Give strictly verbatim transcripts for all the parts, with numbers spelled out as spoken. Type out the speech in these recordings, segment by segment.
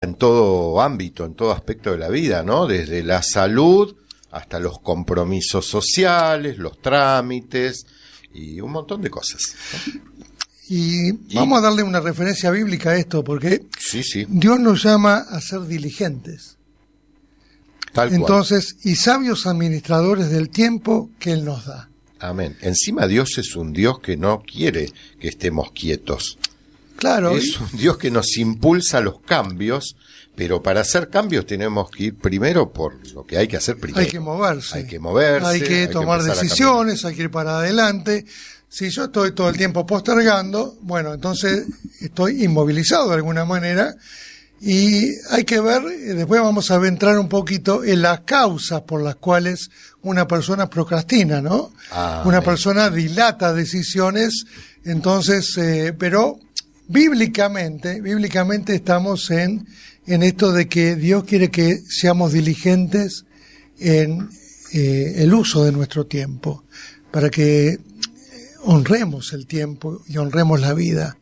en todo ámbito, en todo aspecto de la vida, ¿no? Desde la salud hasta los compromisos sociales, los trámites y un montón de cosas, ¿no? Y vamos y, a darle una referencia bíblica a esto, porque sí, sí. Dios nos llama a ser diligentes. Tal Entonces, cual. Y sabios administradores del tiempo que Él nos da. Amén. Encima Dios es un Dios que no quiere que estemos quietos. Claro. Es un Dios que nos impulsa a los cambios, pero para hacer cambios tenemos que ir primero por lo que hay que hacer primero. Hay que moverse. Hay que moverse. Hay que hay tomar que decisiones, hay que ir para adelante. Si yo estoy todo el tiempo postergando, bueno, entonces estoy inmovilizado de alguna manera. Y hay que ver, después vamos a entrar un poquito en las causas por las cuales una persona procrastina, ¿no? Ah, una bien. persona dilata decisiones, entonces, eh, pero bíblicamente, bíblicamente estamos en, en esto de que Dios quiere que seamos diligentes en eh, el uso de nuestro tiempo, para que honremos el tiempo y honremos la vida.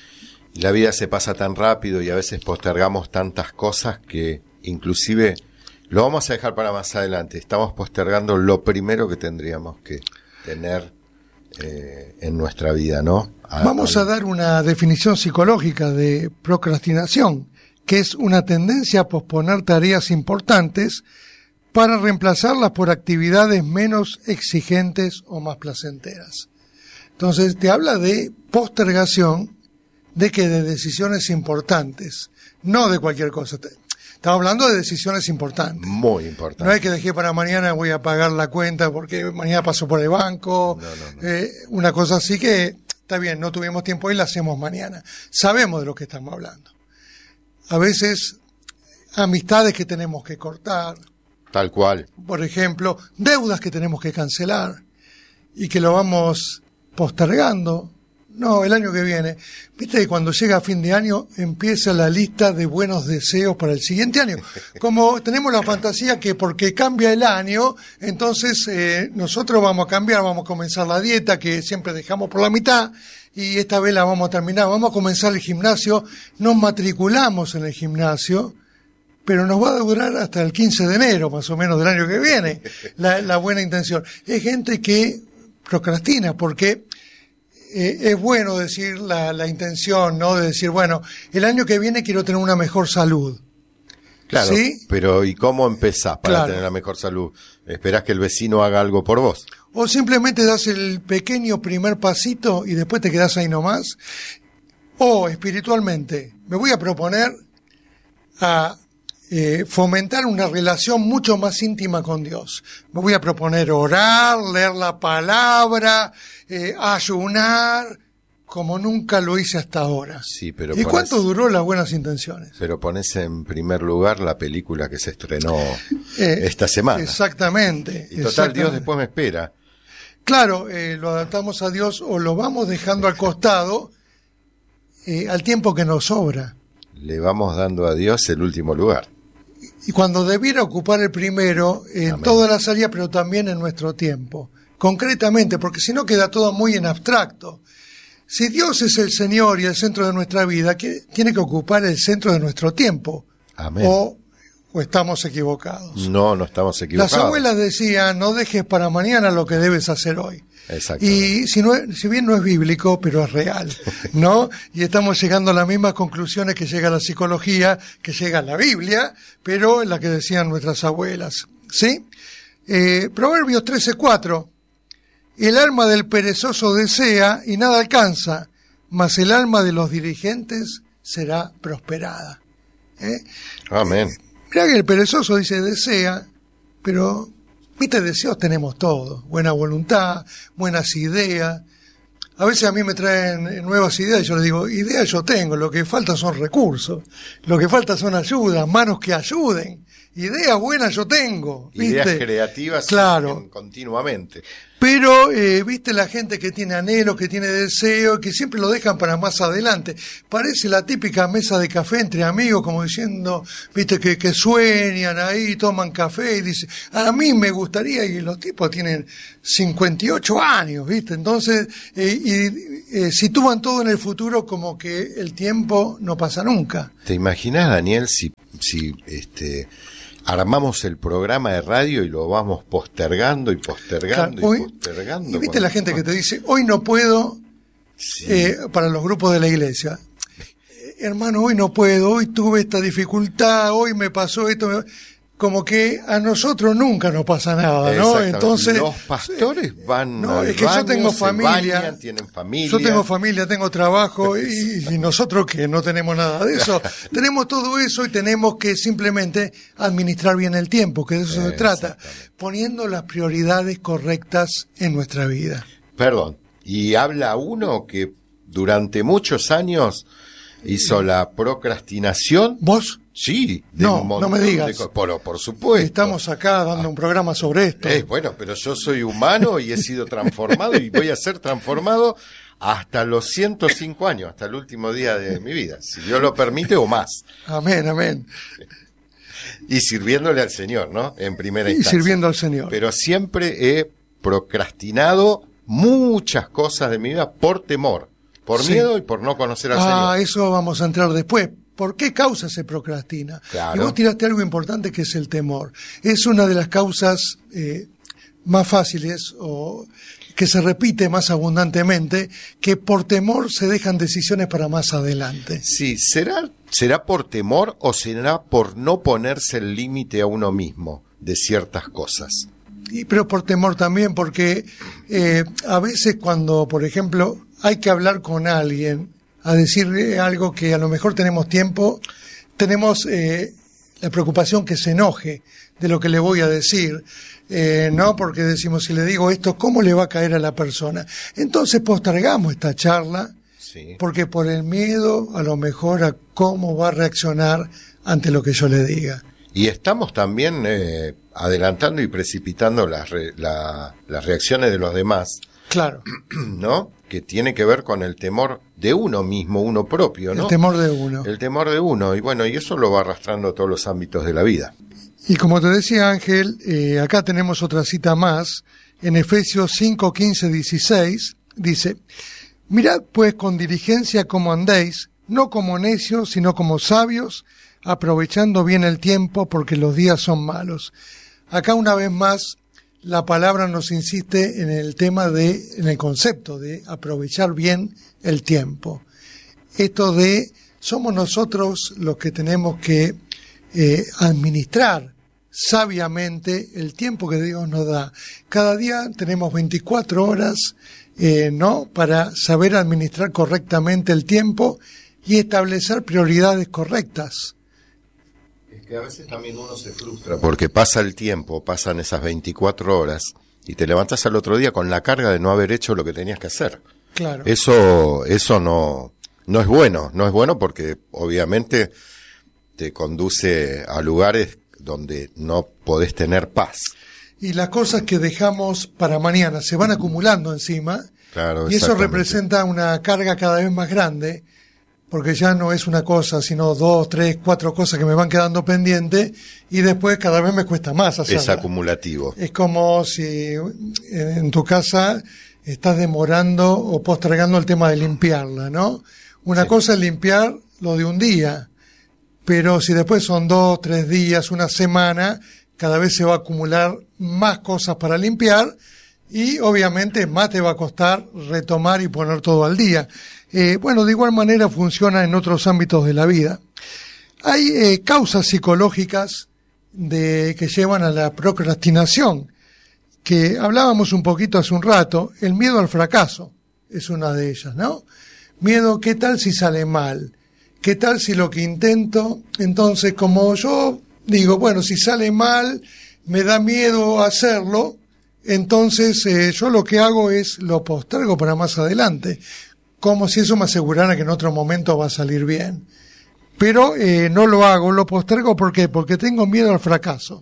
La vida se pasa tan rápido y a veces postergamos tantas cosas que inclusive lo vamos a dejar para más adelante. Estamos postergando lo primero que tendríamos que tener eh, en nuestra vida, ¿no? A, vamos a, a dar una definición psicológica de procrastinación, que es una tendencia a posponer tareas importantes para reemplazarlas por actividades menos exigentes o más placenteras. Entonces te habla de postergación, de que de decisiones importantes, no de cualquier cosa. Estamos hablando de decisiones importantes. Muy importantes. No es que dejé para mañana, voy a pagar la cuenta porque mañana paso por el banco. No, no, no. Eh, una cosa así que, está bien, no tuvimos tiempo y la hacemos mañana. Sabemos de lo que estamos hablando. A veces, amistades que tenemos que cortar. Tal cual. Por ejemplo, deudas que tenemos que cancelar y que lo vamos postergando. No, el año que viene. Viste que cuando llega a fin de año empieza la lista de buenos deseos para el siguiente año. Como tenemos la fantasía que porque cambia el año, entonces eh, nosotros vamos a cambiar, vamos a comenzar la dieta que siempre dejamos por la mitad y esta vez la vamos a terminar. Vamos a comenzar el gimnasio, nos matriculamos en el gimnasio, pero nos va a durar hasta el quince de enero más o menos del año que viene, la, la buena intención. Es gente que procrastina porque... Eh, es bueno decir la, la intención, ¿no? De decir, bueno, el año que viene quiero tener una mejor salud. Claro, ¿sí? Pero ¿y cómo empezás para claro. tener la mejor salud? ¿Esperás que el vecino haga algo por vos? O simplemente das el pequeño primer pasito y después te quedás ahí nomás. O espiritualmente, me voy a proponer a eh, fomentar una relación mucho más íntima con Dios. Me voy a proponer orar, leer la palabra, eh, ayunar, como nunca lo hice hasta ahora. Sí, pero ¿Y pones, cuánto duró las buenas intenciones? Pero pones en primer lugar la película que se estrenó eh, esta semana. Exactamente. Y total, exactamente. Dios después me espera. Claro, eh, lo adaptamos a Dios o lo vamos dejando al costado eh, al tiempo que nos sobra. Le vamos dando a Dios el último lugar. Y cuando debiera ocupar el primero en Amén. Todas las áreas, pero también en nuestro tiempo. Concretamente, porque si no queda todo muy en abstracto. Si Dios es el Señor y el centro de nuestra vida, que tiene que ocupar el centro de nuestro tiempo. Amén. O, o estamos equivocados. No, no estamos equivocados. Las abuelas decían, no dejes para mañana lo que debes hacer hoy. Y si, no es, si bien no es bíblico, pero es real, ¿no? Y estamos llegando a las mismas conclusiones que llega la psicología, que llega la Biblia, pero la que decían nuestras abuelas, ¿sí? Eh, Proverbios trece cuatro. El alma del perezoso desea y nada alcanza, mas el alma de los dirigentes será prosperada. ¿Eh? Amén. Mirá que el perezoso dice desea, pero... Viste, deseos tenemos todos, buena voluntad, buenas ideas. A veces a mí me traen nuevas ideas y yo les digo, ideas yo tengo, lo que falta son recursos, lo que falta son ayudas, manos que ayuden. ideas buenas yo tengo. ¿viste? Ideas creativas claro. continuamente. Pero, eh, viste, la gente que tiene anhelos, que tiene deseos, que siempre lo dejan para más adelante. Parece la típica mesa de café entre amigos, como diciendo, viste, que, que sueñan ahí, toman café y dicen, a mí me gustaría, y los tipos tienen cincuenta y ocho años, viste. Entonces, eh, y eh, sitúan todo en el futuro como que el tiempo no pasa nunca. ¿Te imaginas, Daniel, si, si, este... armamos el programa de radio y lo vamos postergando y postergando claro, hoy, y postergando? Y viste la gente que te dice, hoy no puedo, sí. eh, para los grupos de la iglesia. Eh, hermano, hoy no puedo, hoy tuve esta dificultad, hoy me pasó esto. Me... Como que a nosotros nunca nos pasa nada, ¿no? Entonces los pastores van no, al es que baño, yo tengo familia, bañan, tienen familia. Yo tengo familia, tengo trabajo y, y nosotros que no tenemos nada de eso, tenemos todo eso y tenemos que simplemente administrar bien el tiempo, que de eso se trata, poniendo las prioridades correctas en nuestra vida. Perdón, y habla uno que durante muchos años hizo la procrastinación. ¿Vos? Sí, de no, un no me digas. De, por, por supuesto. Estamos acá dando ah, un programa sobre esto. Eh, bueno, pero yo soy humano y he sido transformado y voy a ser transformado hasta los ciento cinco años, hasta el último día de mi vida, si Dios lo permite o más. Amén, amén. Y sirviéndole al Señor, ¿no? En primera y instancia. Y sirviendo al Señor. Pero siempre he procrastinado muchas cosas de mi vida por temor, por sí. miedo y por no conocer al ah, Señor. Ah, eso vamos a entrar después. ¿Por qué causa se procrastina? Claro. Y vos tiraste algo importante que es el temor. Es una de las causas eh, más fáciles o que se repite más abundantemente, que por temor se dejan decisiones para más adelante. Sí, ¿será, será por temor o será por no ponerse el límite a uno mismo de ciertas cosas? Y, pero por temor también, porque eh, a veces cuando, por ejemplo, hay que hablar con alguien, a decirle algo que a lo mejor tenemos tiempo, tenemos eh, la preocupación que se enoje de lo que le voy a decir, eh, ¿no? Porque decimos, si le digo esto, ¿cómo le va a caer a la persona? Entonces postergamos esta charla, sí. porque por el miedo a lo mejor a cómo va a reaccionar ante lo que yo le diga. Y estamos también eh, adelantando y precipitando las, re, la, las reacciones de los demás. Claro. ¿No? Que tiene que ver con el temor de uno mismo, uno propio, ¿no? El temor de uno. El temor de uno. Y bueno, y eso lo va arrastrando a todos los ámbitos de la vida. Y como te decía Ángel, eh, acá tenemos otra cita más. En Efesios cinco, quince, dieciséis, dice, mirad pues con diligencia cómo andéis, no como necios, sino como sabios, aprovechando bien el tiempo, porque los días son malos. Acá una vez más, la palabra nos insiste en el tema de, en el concepto de aprovechar bien el tiempo. Esto de, somos nosotros los que tenemos que eh, administrar sabiamente el tiempo que Dios nos da. Cada día tenemos veinticuatro horas, eh, ¿no? Para saber administrar correctamente el tiempo y establecer prioridades correctas. Que a veces también uno se frustra porque pasa el tiempo, pasan esas veinticuatro horas y te levantas al otro día con la carga de no haber hecho lo que tenías que hacer. Claro. Eso, eso no, no es bueno, no es bueno porque obviamente te conduce a lugares donde no podés tener paz. Y las cosas que dejamos para mañana se van acumulando encima, claro, y eso representa una carga cada vez más grande, porque ya no es una cosa, sino dos, tres, cuatro cosas que me van quedando pendientes y después cada vez me cuesta más hacerla. Es acumulativo. Es como si en tu casa estás demorando o postergando el tema de limpiarla, ¿no? Una sí. cosa es limpiar lo de un día, pero si después son dos, tres días, una semana, cada vez se va a acumular más cosas para limpiar y obviamente más te va a costar retomar y poner todo al día. Eh, bueno, de igual manera funciona en otros ámbitos de la vida. Hay eh, causas psicológicas de, que llevan a la procrastinación, que hablábamos un poquito hace un rato. El miedo al fracaso es una de ellas, ¿no? Miedo, ¿qué tal si sale mal? ¿Qué tal si lo que intento? Entonces, como yo digo, bueno, si sale mal, me da miedo hacerlo, entonces eh, yo lo que hago es lo postergo para más adelante, como si eso me asegurara que en otro momento va a salir bien. pero eh, no lo hago, lo postergo. ¿Por qué? Porque tengo miedo al fracaso.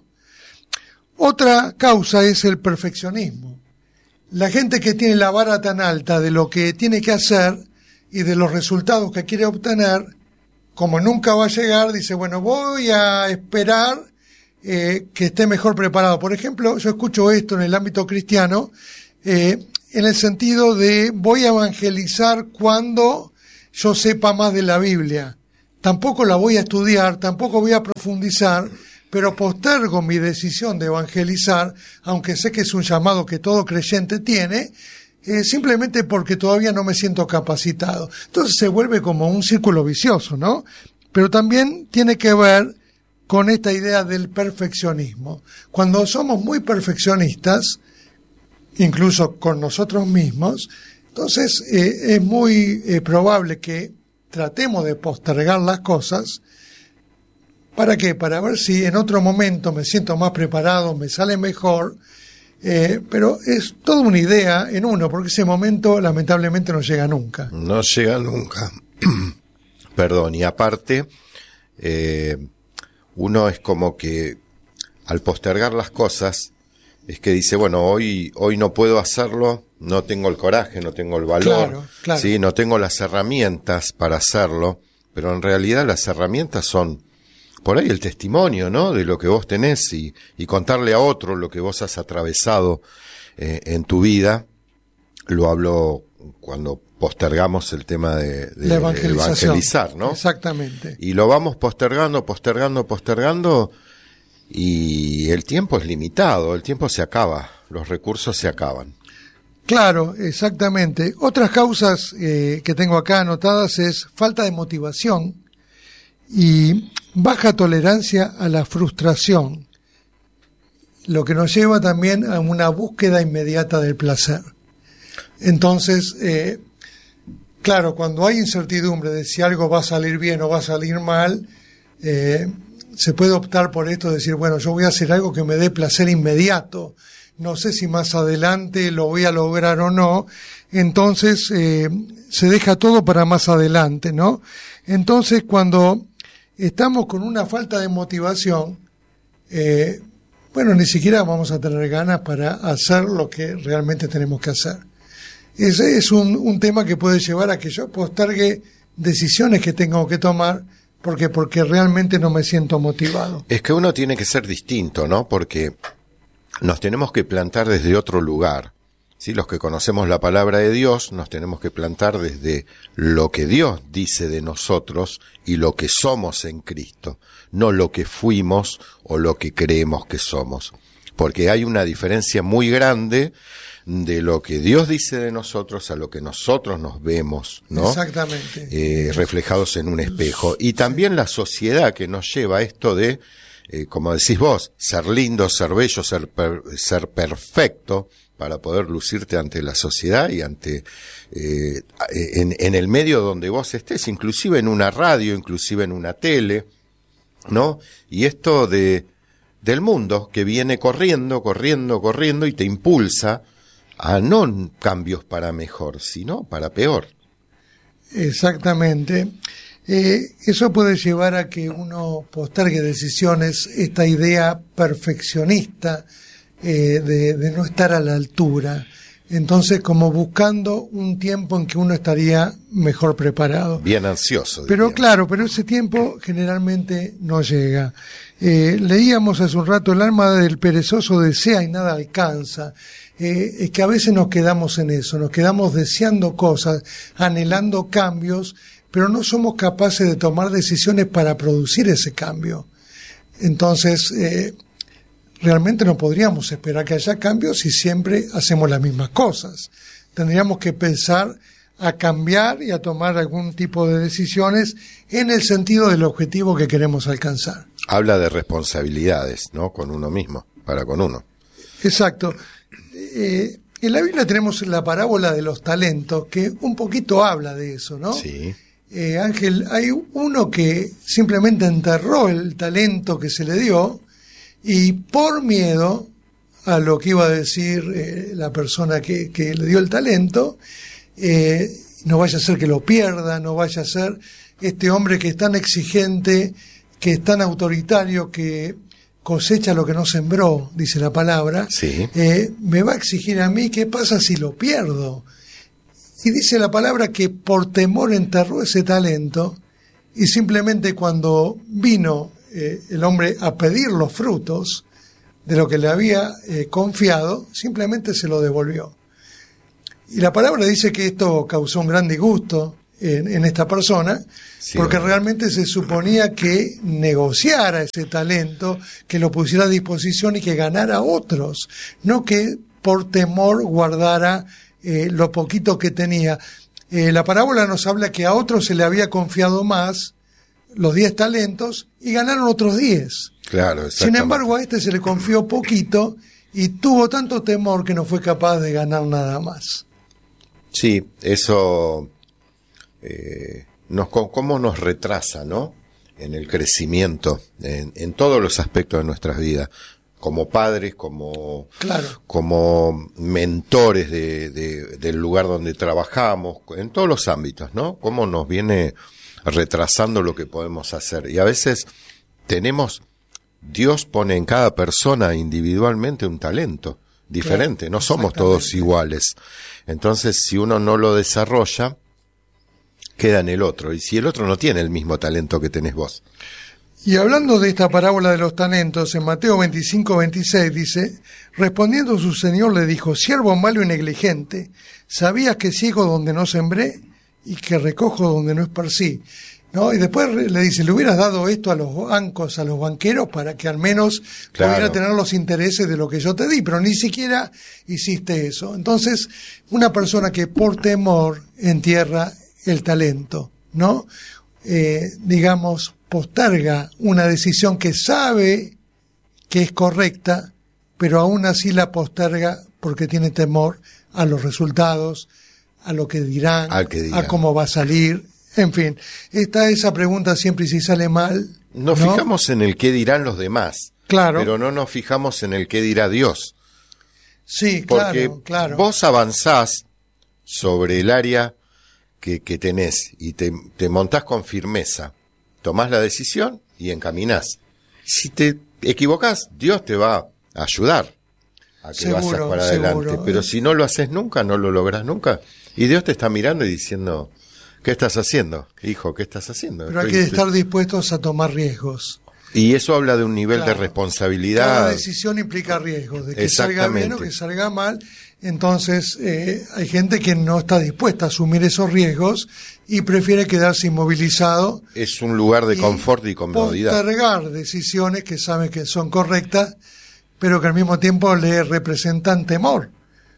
Otra causa es el perfeccionismo. La gente que tiene la vara tan alta de lo que tiene que hacer y de los resultados que quiere obtener, como nunca va a llegar, dice, bueno, voy a esperar eh, que esté mejor preparado. Por ejemplo, yo escucho esto en el ámbito cristiano, eh, en el sentido de voy a evangelizar cuando yo sepa más de la Biblia. Tampoco la voy a estudiar, tampoco voy a profundizar, pero postergo mi decisión de evangelizar, aunque sé que es un llamado que todo creyente tiene, eh, simplemente porque todavía no me siento capacitado. Entonces se vuelve como un círculo vicioso, ¿no? Pero también tiene que ver con esta idea del perfeccionismo. Cuando somos muy perfeccionistas, incluso con nosotros mismos, entonces eh, es muy eh, probable que tratemos de postergar las cosas. ¿Para qué? Para ver si en otro momento me siento más preparado, me sale mejor, eh, pero es toda una idea en uno, porque ese momento lamentablemente no llega nunca. No llega nunca. Perdón, y aparte, eh, uno es como que al postergar las cosas, es que dice, bueno, hoy, hoy no puedo hacerlo, no tengo el coraje, no tengo el valor, claro, claro. ¿sí? No tengo las herramientas para hacerlo, pero en realidad las herramientas son por ahí el testimonio, ¿no? De lo que vos tenés y, y contarle a otro lo que vos has atravesado eh, en tu vida. Lo hablo cuando postergamos el tema de, de, La de evangelizar, ¿no? Exactamente. Y lo vamos postergando, postergando, postergando, y el tiempo es limitado, el tiempo se acaba, los recursos se acaban. Claro, exactamente. Otras causas eh, que tengo acá anotadas es falta de motivación y baja tolerancia a la frustración, lo que nos lleva también a una búsqueda inmediata del placer. Entonces, eh, claro, cuando hay incertidumbre de si algo va a salir bien o va a salir mal, eh, se puede optar por esto, decir, bueno, yo voy a hacer algo que me dé placer inmediato, no sé si más adelante lo voy a lograr o no, entonces eh, se deja todo para más adelante, ¿no? Entonces, cuando estamos con una falta de motivación, eh, bueno, ni siquiera vamos a tener ganas para hacer lo que realmente tenemos que hacer. Ese es un, un tema que puede llevar a que yo postergue decisiones que tengo que tomar, porque porque realmente no me siento motivado. Es que uno tiene que ser distinto, ¿no? Porque nos tenemos que plantar desde otro lugar. ¿Sí? Los que conocemos la palabra de Dios nos tenemos que plantar desde lo que Dios dice de nosotros y lo que somos en Cristo, no lo que fuimos o lo que creemos que somos. Porque hay una diferencia muy grande de lo que Dios dice de nosotros a lo que nosotros nos vemos, ¿no? Exactamente. Eh, reflejados en un espejo. Y también la sociedad que nos lleva a esto de, eh, como decís vos, ser lindo, ser bello, ser, per, ser perfecto, para poder lucirte ante la sociedad y ante eh, en, en el medio donde vos estés, inclusive en una radio, inclusive en una tele, ¿no? Y esto de del mundo que viene corriendo, corriendo, corriendo y te impulsa a no cambios para mejor, sino para peor. Exactamente. Eh, eso puede llevar a que uno postergue decisiones, esta idea perfeccionista eh, de, de no estar a la altura. Entonces, como buscando un tiempo en que uno estaría mejor preparado. Bien ansioso. Pero diría. claro, pero ese tiempo generalmente no llega. Eh, leíamos hace un rato, el alma del perezoso desea y nada alcanza. Eh, es que a veces nos quedamos en eso, nos quedamos deseando cosas, anhelando cambios, pero no somos capaces de tomar decisiones para producir ese cambio. Entonces, eh, realmente no podríamos esperar que haya cambios si siempre hacemos las mismas cosas. Tendríamos que pensar a cambiar y a tomar algún tipo de decisiones en el sentido del objetivo que queremos alcanzar. Habla de responsabilidades, ¿no? Con uno mismo, para con uno. Exacto. Eh, en la Biblia tenemos la parábola de los talentos, que un poquito habla de eso, ¿no? Sí. Eh, Ángel, hay uno que simplemente enterró el talento que se le dio y por miedo a lo que iba a decir eh, la persona que, que le dio el talento, eh, no vaya a ser que lo pierda, no vaya a ser, este hombre que es tan exigente, que es tan autoritario, que cosecha lo que no sembró, dice la palabra, sí. eh, me va a exigir a mí, ¿qué pasa si lo pierdo? Y dice la palabra que por temor enterró ese talento, y simplemente cuando vino eh, el hombre a pedir los frutos de lo que le había eh, confiado, simplemente se lo devolvió. Y la palabra dice que esto causó un gran disgusto en, en esta persona, sí, porque bueno. realmente se suponía que negociara ese talento, que lo pusiera a disposición y que ganara otros, no que por temor guardara eh, lo poquito que tenía. Eh, la parábola nos habla que a otros se le había confiado más, los diez talentos, y ganaron otros diez. Claro, sin embargo, a este se le confió poquito y tuvo tanto temor que no fue capaz de ganar nada más. Sí, eso eh, nos, cómo nos retrasa, ¿no? En el crecimiento, en, en todos los aspectos de nuestras vidas, como padres, como, claro. como mentores de, de, del lugar donde trabajamos, en todos los ámbitos, ¿no? Cómo nos viene retrasando lo que podemos hacer. Y a veces tenemos, Dios pone en cada persona individualmente un talento diferente, claro, no somos todos iguales. Entonces, si uno no lo desarrolla, queda en el otro. Y si el otro no tiene el mismo talento que tenés vos. Y hablando de esta parábola de los talentos, en Mateo veinticinco, veintiséis dice, respondiendo su señor le dijo, siervo malo y negligente, ¿sabías que ciego donde no sembré y que recojo donde no esparcí? ¿No? Y después le dice, le hubieras dado esto a los bancos, a los banqueros, para que al menos claro. pudiera tener los intereses de lo que yo te di, pero ni siquiera hiciste eso. Entonces, una persona que por temor entierra el talento, ¿no? Eh, digamos, posterga una decisión que sabe que es correcta, pero aún así la posterga porque tiene temor a los resultados, a lo que dirán, Al que dirán. a cómo va a salir. En fin, está esa pregunta siempre, y si sale mal. Nos ¿no? fijamos en el qué dirán los demás, claro. pero no nos fijamos en el qué dirá Dios. Sí, Porque claro, claro. vos avanzás sobre el área que, que tenés y te, te montás con firmeza, tomás la decisión y encaminás. Si te equivocás, Dios te va a ayudar a que seguro, vayas para seguro. adelante, pero si no lo haces nunca, no lo lográs nunca. Y Dios te está mirando y diciendo, ¿qué estás haciendo? Hijo, ¿qué estás haciendo? Pero hay que estar dispuestos a tomar riesgos. Y eso habla de un nivel claro. de responsabilidad. Cada decisión implica riesgos, de que salga bien o que salga mal. Entonces, eh, hay gente que no está dispuesta a asumir esos riesgos y prefiere quedarse inmovilizado. Es un lugar de confort y comodidad. Postergar decisiones que saben que son correctas, pero que al mismo tiempo le representan temor,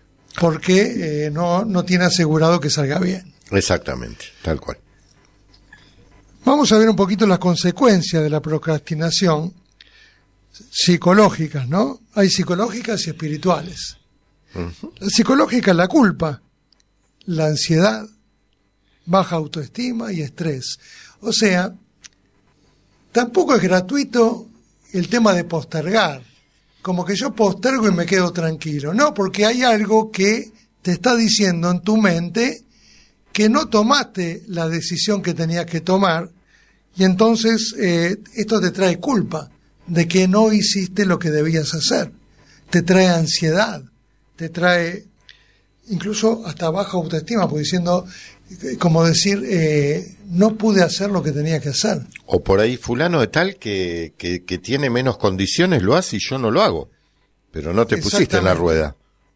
porque eh, no, no tiene asegurado que salga bien. Exactamente, tal cual. Vamos a ver un poquito las consecuencias de la procrastinación psicológicas, ¿no? Hay psicológicas y espirituales. Uh-huh. La psicológica es la culpa, la ansiedad, baja autoestima y estrés. O sea, tampoco es gratuito el tema de postergar, como que yo postergo y me quedo tranquilo. No, porque hay algo que te está diciendo en tu mente que no tomaste la decisión que tenías que tomar, y entonces eh, esto te trae culpa de que no hiciste lo que debías hacer. Te trae ansiedad, te trae incluso hasta baja autoestima, pues diciendo, como decir, eh, no pude hacer lo que tenía que hacer. O por ahí fulano de tal que, que, que tiene menos condiciones lo hace y yo no lo hago, pero no te pusiste en la rueda.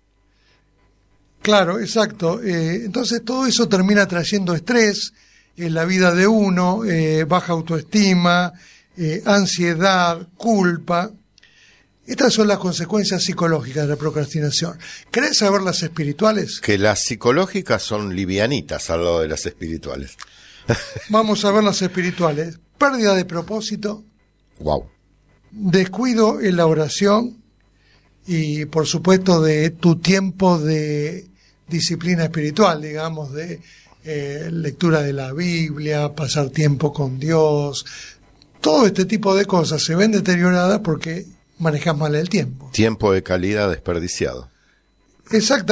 Claro, exacto. Eh, entonces todo eso termina trayendo estrés en la vida de uno, eh, baja autoestima, eh, ansiedad, culpa. Estas son las consecuencias psicológicas de la procrastinación. ¿Querés saber las espirituales? Que las psicológicas son livianitas al lado de las espirituales. Vamos a ver las espirituales. Pérdida de propósito. Wow. Descuido en la oración y, por supuesto, de tu tiempo de disciplina espiritual, digamos, de eh, lectura de la Biblia, pasar tiempo con Dios. Todo este tipo de cosas se ven deterioradas porque manejas mal el tiempo. Tiempo de calidad desperdiciado.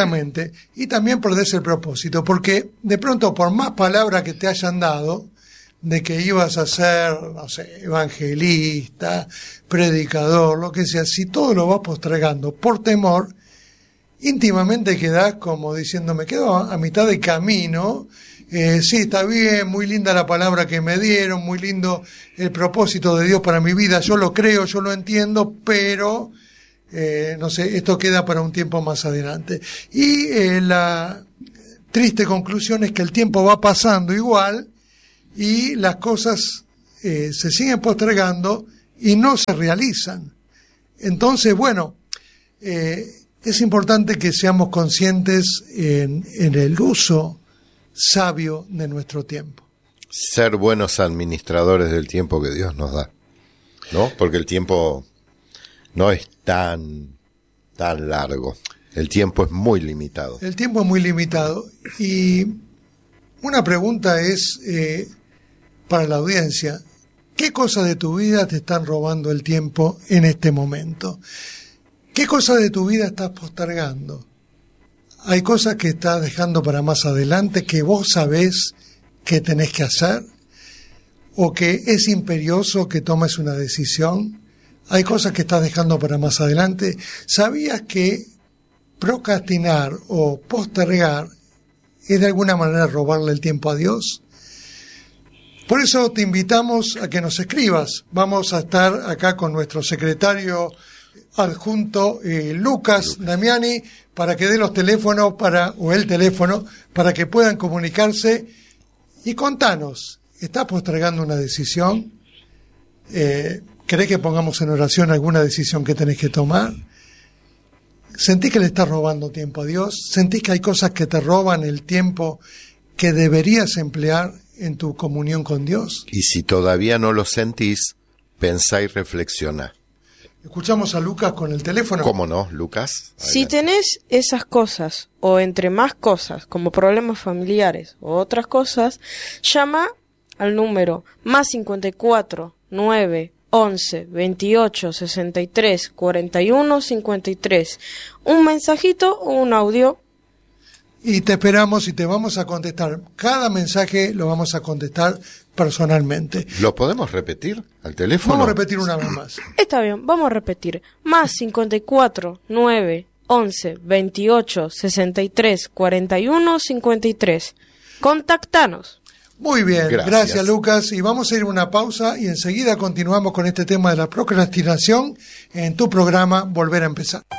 Exactamente. Y también perdés el propósito, porque de pronto, por más palabras que te hayan dado, de que ibas a ser, no sé, evangelista, predicador, lo que sea, si todo lo vas postergando por temor, íntimamente quedás como diciendo, me quedo a, a mitad de camino, eh, sí, está bien, muy linda la palabra que me dieron, muy lindo el propósito de Dios para mi vida, yo lo creo, yo lo entiendo, pero, eh, no sé, esto queda para un tiempo más adelante. Y eh, la triste conclusión es que el tiempo va pasando igual y las cosas eh, se siguen postergando y no se realizan. Entonces, bueno, eh, es importante que seamos conscientes en, en el uso sabio de nuestro tiempo. Ser buenos administradores del tiempo que Dios nos da, ¿no? Porque el tiempo no es tan, tan largo. El tiempo es muy limitado. El tiempo es muy limitado. Y una pregunta es, eh, para la audiencia, ¿qué cosas de tu vida te están robando el tiempo en este momento? ¿Qué cosas de tu vida estás postergando? ¿Hay cosas que estás dejando para más adelante que vos sabés que tenés que hacer? ¿O que es imperioso que tomes una decisión? ¿Hay cosas que estás dejando para más adelante? ¿Sabías que procrastinar o postergar es de alguna manera robarle el tiempo a Dios? Por eso te invitamos a que nos escribas. Vamos a estar acá con nuestro secretario adjunto eh, Lucas, Lucas Damiani, para que dé los teléfonos para o el teléfono para que puedan comunicarse y contanos, ¿estás postergando una decisión? Eh, ¿Querés que pongamos en oración alguna decisión que tenés que tomar? ¿Sentís que le estás robando tiempo a Dios? ¿Sentís que hay cosas que te roban el tiempo que deberías emplear en tu comunión con Dios? Y si todavía no lo sentís, pensá y reflexioná. Escuchamos a Lucas con el teléfono. ¿Cómo no, Lucas? Adelante. Si tenés esas cosas, o entre más cosas, como problemas familiares o otras cosas, llama al número más cincuenta y cuatro, nueve, once, veintiocho, sesenta y tres, cuarenta y uno, cincuenta y tres. Un mensajito o un audio. Y te esperamos y te vamos a contestar. Cada mensaje lo vamos a contestar personalmente. ¿Lo podemos repetir al teléfono? Vamos a repetir una vez más. Está bien, vamos a repetir. Más cincuenta y cuatro, nueve, once, veintiocho, sesenta y tres, cuarenta y uno, cincuenta y tres. Contactanos. Muy bien, gracias. gracias Lucas. Y vamos a ir a una pausa y enseguida continuamos con este tema de la procrastinación en tu programa Volver a Empezar.